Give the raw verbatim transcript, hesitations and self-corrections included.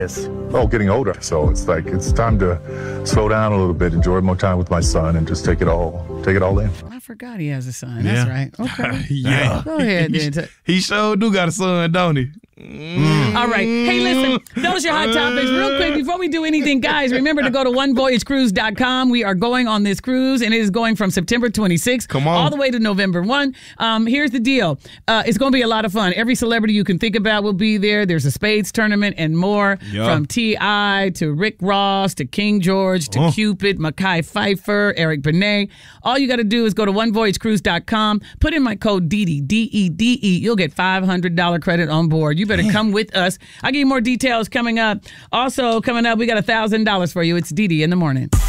Yes. Oh, getting older. So it's like it's time to slow down a little bit, enjoy more time with my son, and just take it all, take it all in. I forgot he has a son. That's Yeah. right. Okay. Yeah. Go ahead He, then. he sure do got a son, don't he? Mm. All right. Hey, listen, those are your hot topics. Real quick, before we do anything, guys, remember to go to one voyage cruise dot com. We are going on this cruise, and it is going from September twenty-sixth Come on. all the way to November first. Um, here's the deal. Uh, it's going to be a lot of fun. Every celebrity you can think about will be there. There's a spades tournament and more, Yeah. from T I to Rick Ross to King George to Oh. Cupid, Mekhi Phifer, Eric Benet. All you got to do is go to one voyage cruise dot com, put in my code D D, D E D E. You'll get five hundred dollars credit on board. You better come with us. I'll give you more details coming up. Also, coming up, we got one thousand dollars for you. It's D D in the morning.